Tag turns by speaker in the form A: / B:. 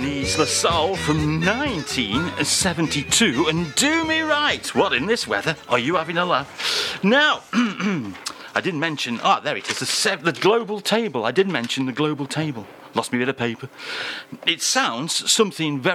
A: Denise LaSalle from 1972, and do me right. What, in this weather? Are you having a laugh? Now, I didn't mention... there it is, the global table. I did mention the global table. Lost me a bit of paper. It sounds something very...